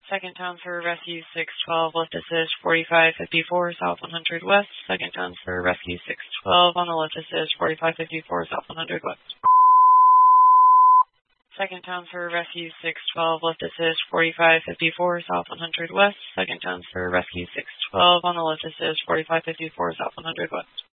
Second town for rescue 612, left assist 4554 south 100 west. Second town for rescue 612 on the left assist 4554 south 100 west. Second town for rescue 612, left assist 4554 south 100 west. Second town for rescue 612 on the left assist 4554 south 100 west.